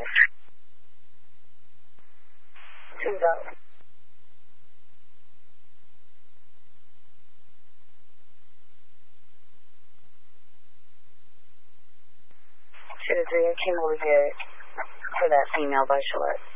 $2. Should have 3, I came over here for that female by short.